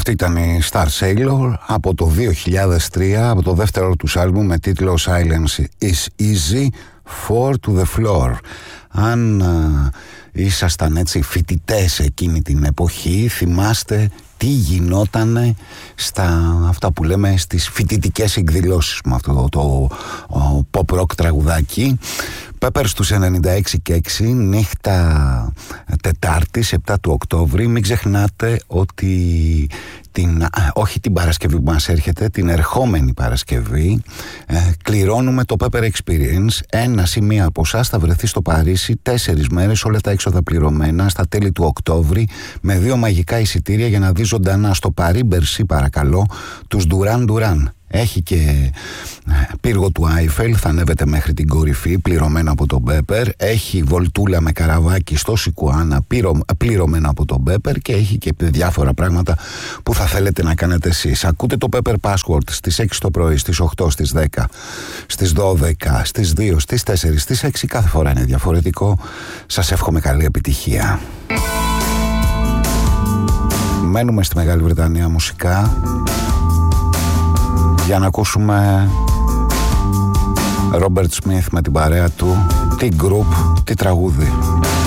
Αυτή ήταν η Star Sailor από το 2003, από το δεύτερο τους άλμπουμ με τίτλο Silence is Easy, Four to the Floor. Αν ήσασταν έτσι φοιτητές εκείνη την εποχή, θυμάστε τι γινότανε στα αυτά που λέμε στις φοιτητικές εκδηλώσεις με αυτό το pop rock τραγουδάκι. Peppers τους 96 και 6, νύχτα Τετάρτης 7 του Οκτώβρη. Μην ξεχνάτε ότι όχι την Παρασκευή που μας έρχεται, την ερχόμενη Παρασκευή κληρώνουμε το Pepper Experience. Ένας ή μία από εσάς θα βρεθεί στο Παρίσι 4 μέρες, όλα τα έξοδα πληρωμένα, στα τέλη του Οκτώβρη, με 2 μαγικά εισιτήρια για να δει ζωντανά στο Παρί Μπερσί, παρακαλώ, τους Duran Duran. Έχει και πύργο του Άιφελ, θα ανέβετε μέχρι την κορυφή, πληρωμένο από τον Pepper. Έχει βολτούλα με καραβάκι στο Σικουάνα, πληρωμένο από τον Pepper. Και έχει και διάφορα πράγματα που θα θέλετε να κάνετε εσείς. Ακούτε το Pepper Password στις 6 το πρωί, στις 8, στις 10, στις 12, στις 2, στις 4, στις 6. Κάθε φορά είναι διαφορετικό. Σας εύχομαι καλή επιτυχία. Μένουμε στη Μεγάλη Βρετανία μουσικά για να ακούσουμε Robert Smith με την παρέα του, τι group, τι τραγούδι.